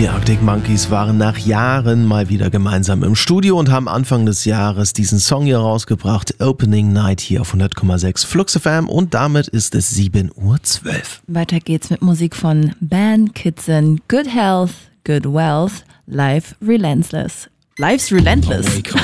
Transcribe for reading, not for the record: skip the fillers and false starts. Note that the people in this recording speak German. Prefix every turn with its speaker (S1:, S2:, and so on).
S1: Die Arctic Monkeys waren nach Jahren mal wieder gemeinsam im Studio und haben Anfang des Jahres diesen Song hier rausgebracht. Opening Night hier auf 100,6 Flux FM und damit ist es 7:12 Uhr.
S2: Weiter geht's mit Musik von Ben Kitson. Good Health, Good Wealth, Life's Relentless.